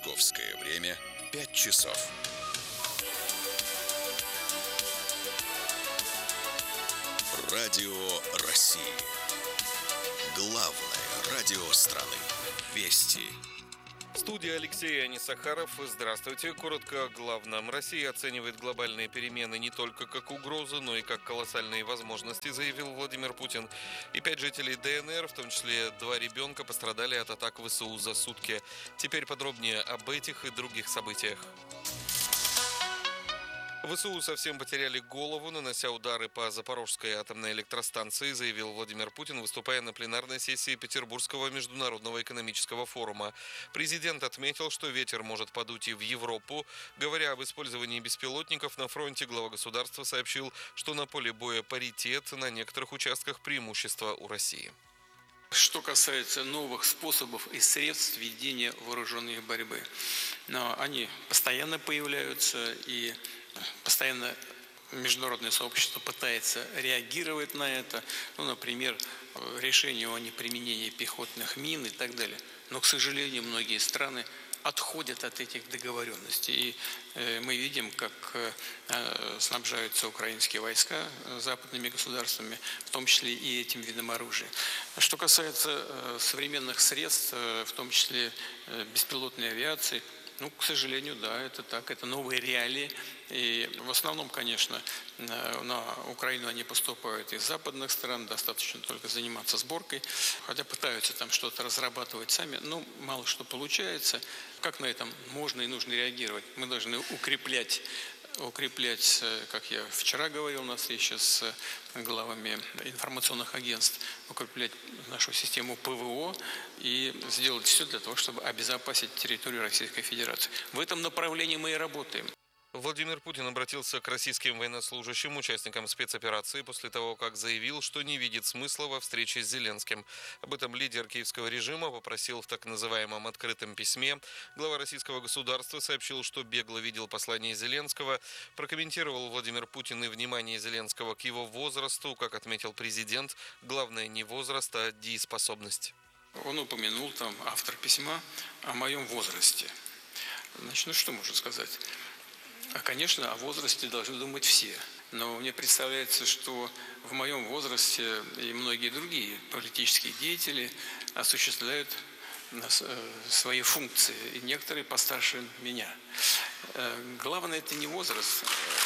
Московское время 5 часов. Радио России. Главное радио страны. Вести. Студия Алексей Анисахаров. Здравствуйте. Коротко о главном. Россия оценивает глобальные перемены не только как угрозу, но и как колоссальные возможности, заявил Владимир Путин. И 5 жителей ДНР, в том числе 2 ребенка, пострадали от атак ВСУ за сутки. Теперь подробнее об этих и других событиях. ВСУ совсем потеряли голову, нанося удары по Запорожской атомной электростанции, заявил Владимир Путин, выступая на пленарной сессии Петербургского международного экономического форума. Президент отметил, что ветер может подуть и в Европу. Говоря об использовании беспилотников на фронте, глава государства сообщил, что на поле боя паритет, на некоторых участках преимущество у России. Что касается новых способов и средств ведения вооруженной борьбы, они постоянно появляются, и постоянно международное сообщество пытается реагировать на это, например, решение о неприменении пехотных мин и так далее. Но, к сожалению, многие страны отходят от этих договоренностей. И мы видим, как снабжаются украинские войска западными государствами, в том числе и этим видом оружия. Что касается современных средств, в том числе беспилотной авиации, к сожалению, да, это так, это новые реалии. И в основном, конечно, на Украину они поступают из западных стран, достаточно только заниматься сборкой, хотя пытаются там что-то разрабатывать сами, но мало что получается. Как на этом можно и нужно реагировать? Мы должны укреплять, как я вчера говорил на встрече с главами информационных агентств, укреплять нашу систему ПВО и сделать все для того, чтобы обезопасить территорию Российской Федерации. В этом направлении мы и работаем. Владимир Путин обратился к российским военнослужащим, участникам спецоперации, после того, как заявил, что не видит смысла во встрече с Зеленским. Об этом лидер киевского режима попросил в так называемом открытом письме. Глава российского государства сообщил, что бегло видел послание Зеленского. Прокомментировал Владимир Путин и внимание Зеленского к его возрасту. Как отметил президент, главное не возраст, а дееспособность. Он упомянул там, автор письма, о моем возрасте. Значит, что можно сказать? Конечно, о возрасте должны думать все. Но мне представляется, что в моем возрасте и многие другие политические деятели осуществляют свои функции, и некоторые постарше меня. Главное, это не возраст.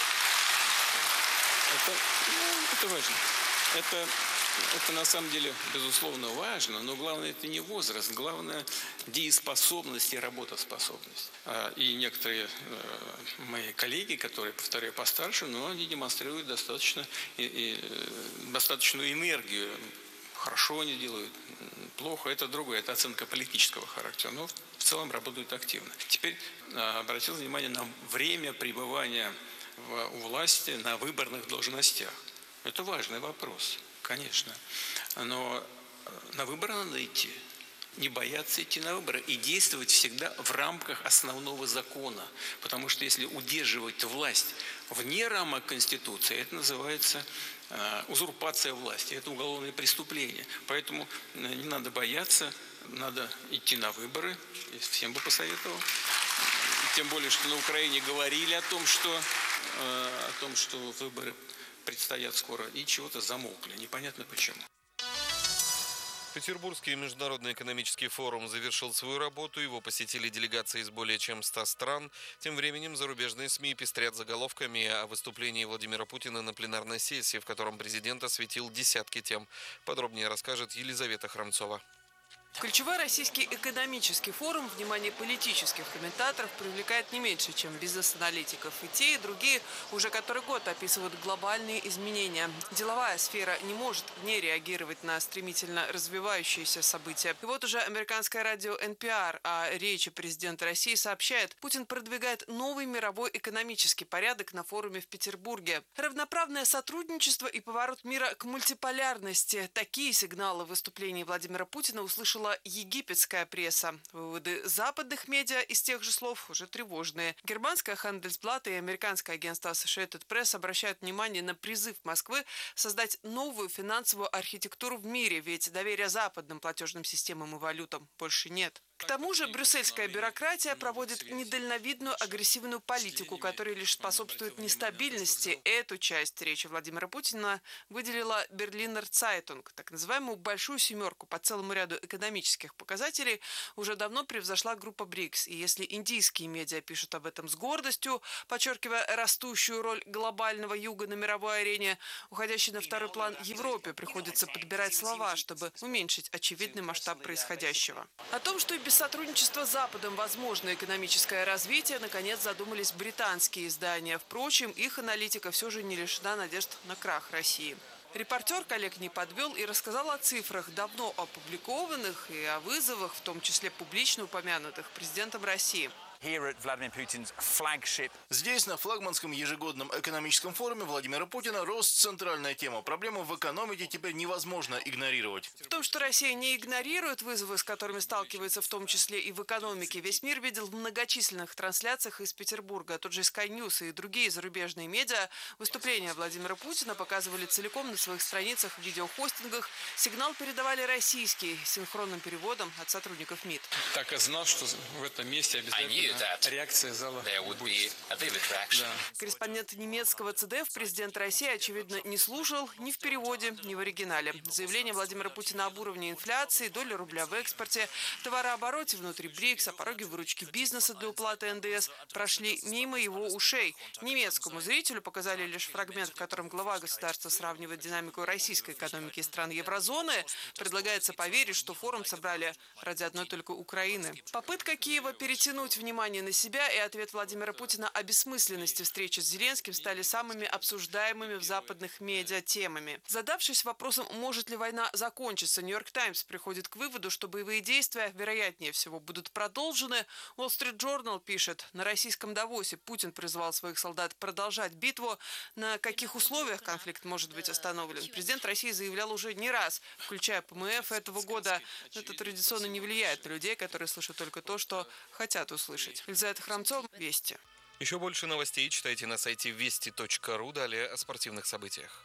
Это важно. Это на самом деле, безусловно, важно, но главное это не возраст, главное дееспособность и работоспособность. И некоторые мои коллеги, которые, повторяю, постарше, но они демонстрируют достаточную энергию. Хорошо они делают, плохо, это другое, это оценка политического характера, но в целом работают активно. Теперь обратил внимание на время пребывания у власти на выборных должностях. Это важный вопрос. Конечно, но на выборы надо идти, не бояться идти на выборы и действовать всегда в рамках основного закона. Потому что если удерживать власть вне рамок Конституции, это называется узурпация власти, это уголовное преступление. Поэтому не надо бояться, надо идти на выборы, и всем бы посоветовал. Тем более, что на Украине говорили о том, что выборы предстоят скоро, и чего-то замолкли. Непонятно почему. Петербургский международный экономический форум завершил свою работу. Его посетили делегации из более чем 100 стран. Тем временем зарубежные СМИ пестрят заголовками о выступлении Владимира Путина на пленарной сессии, в котором президент осветил десятки тем. Подробнее расскажет Елизавета Храмцова. Ключевой российский экономический форум внимание политических комментаторов привлекает не меньше, чем бизнес-аналитиков. И те, и другие уже который год описывают глобальные изменения. Деловая сфера не может не реагировать на стремительно развивающиеся события. И вот уже американское радио NPR о речи президента России сообщает, Путин продвигает новый мировой экономический порядок на форуме в Петербурге. Равноправное сотрудничество и поворот мира к мультиполярности. Такие сигналы выступлений Владимира Путина услышала египетская пресса. Выводы западных медиа из тех же слов уже тревожные. Германское Handelsblatt и американское агентство Associated Press обращают внимание на призыв Москвы создать новую финансовую архитектуру в мире, ведь доверия западным платежным системам и валютам больше нет. К тому же брюссельская бюрократия проводит недальновидную агрессивную политику, которая лишь способствует нестабильности. Эту часть речи Владимира Путина выделила Берлинер Цайтунг. Так называемую «большую семерку» по целому ряду экономических показателей уже давно превзошла группа БРИКС. И если индийские медиа пишут об этом с гордостью, подчеркивая растущую роль глобального юга на мировой арене, уходящей на второй план Европе приходится подбирать слова, чтобы уменьшить очевидный масштаб происходящего. О том, что и без сотрудничества с Западом возможно экономическое развитие, наконец задумались британские издания. Впрочем, их аналитика все же не лишена надежд на крах России. Репортер коллег не подвел и рассказал о цифрах, давно опубликованных, и о вызовах, в том числе публично упомянутых президентом России. Здесь, на флагманском ежегодном экономическом форуме Владимира Путина, рост – центральная тема. Проблему в экономике теперь невозможно игнорировать. В том, что Россия не игнорирует вызовы, с которыми сталкивается в том числе и в экономике, весь мир видел в многочисленных трансляциях из Петербурга. Тот же Sky News и другие зарубежные медиа выступления Владимира Путина показывали целиком на своих страницах в видеохостингах. Сигнал передавали российский, синхронным переводом от сотрудников МИД. Так и знал, что в этом месте обязательно реакция зала будет. Да. Корреспондент немецкого ЦДФ президент России, очевидно, не слушал ни в переводе, ни в оригинале. Заявление Владимира Путина об уровне инфляции, доли рубля в экспорте, товарообороте внутри БРИКС, о пороге выручки бизнеса для уплаты НДС прошли мимо его ушей. Немецкому зрителю показали лишь фрагмент, в котором глава государства сравнивает динамику российской экономики и стран еврозоны. Предлагается поверить, что форум собрали ради одной только Украины. Попытка Киева перетянуть внимание на себя и ответ Владимира Путина о бессмысленности встречи с Зеленским стали самыми обсуждаемыми в западных медиа темами. Задавшись вопросом, может ли война закончиться, Нью-Йорк Таймс приходит к выводу, что боевые действия, вероятнее всего, будут продолжены. Wall Street Journal пишет, на российском Давосе Путин призвал своих солдат продолжать битву. На каких условиях конфликт может быть остановлен? Президент России заявлял уже не раз, включая ПМФ этого года. Это традиционно не влияет на людей, которые слышат только то, что хотят услышать. Елизавета Храмцова, Вести. Еще больше новостей читайте на сайте вести.ру. Далее о спортивных событиях.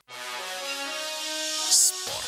Спорт.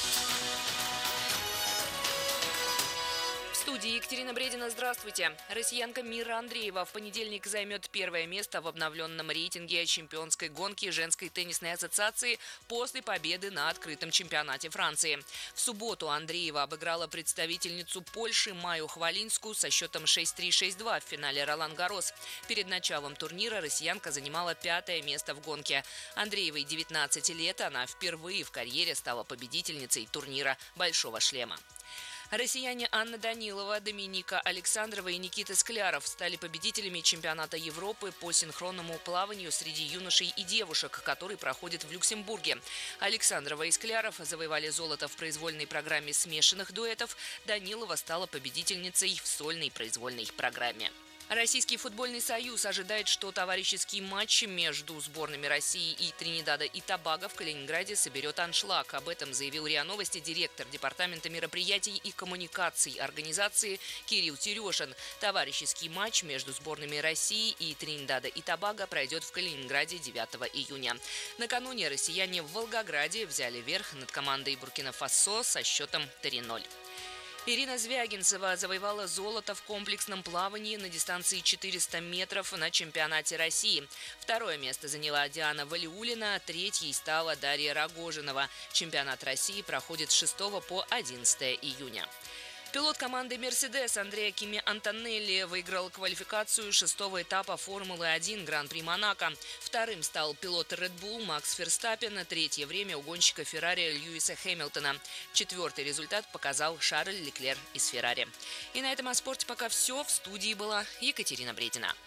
В студии Екатерина Бредина. Здравствуйте. Россиянка Мира Андреева в понедельник займет первое место в обновленном рейтинге чемпионской гонки женской теннисной ассоциации после победы на открытом чемпионате Франции. В субботу Андреева обыграла представительницу Польши Маю Хвалинскую со счетом 6-3-6-2 в финале Ролан-Гаррос. Перед началом турнира россиянка занимала 5-е место в гонке. Андреевой 19 лет, она впервые в карьере стала победительницей турнира «Большого шлема». Россияне Анна Данилова, Доминика Александрова и Никита Скляров стали победителями чемпионата Европы по синхронному плаванию среди юношей и девушек, который проходит в Люксембурге. Александрова и Скляров завоевали золото в произвольной программе смешанных дуэтов. Данилова стала победительницей в сольной произвольной программе. Российский футбольный союз ожидает, что товарищеский матч между сборными России и Тринидада и Тобаго в Калининграде соберет аншлаг. Об этом заявил РИА Новости директор департамента мероприятий и коммуникаций организации Кирилл Терешин. Товарищеский матч между сборными России и Тринидада и Тобаго пройдет в Калининграде 9 июня. Накануне россияне в Волгограде взяли верх над командой Буркина-Фасо со счетом 3-0. Ирина Звягинцева завоевала золото в комплексном плавании на дистанции 400 метров на чемпионате России. Второе место заняла Диана Валиуллина, третьей стала Дарья Рогожинова. Чемпионат России проходит с 6 по 11 июня. Пилот команды «Мерседес» Андреа Кими Антонелли выиграл квалификацию 6-го этапа Формулы-1 Гран-при Монако. Вторым стал пилот Red Bull Макс Ферстаппен, третье время у гонщика Феррари Льюиса Хэмилтона. Четвертый результат показал Шарль Леклер из Феррари. И на этом о спорте пока все. В студии была Екатерина Бредина.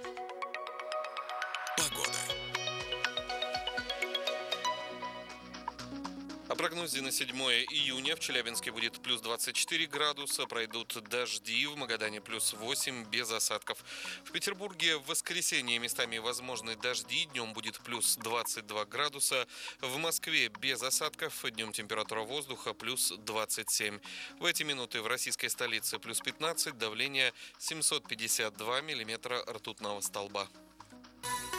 Погода. О прогнозе на 7 июня в Челябинске будет плюс 24 градуса, пройдут дожди, в Магадане плюс 8, без осадков. В Петербурге в воскресенье местами возможны дожди, днем будет плюс 22 градуса. В Москве без осадков, днем температура воздуха плюс 27. В эти минуты в российской столице плюс 15, давление 752 миллиметра ртутного столба.